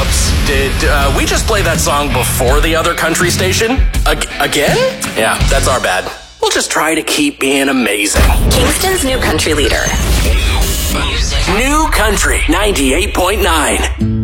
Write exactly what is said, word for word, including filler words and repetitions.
Whoops. Did uh, we just play that song before the other country station? Ag- again? Yeah, that's our bad. We'll just try to keep being amazing. Kingston's new country leader. New Country ninety-eight point nine.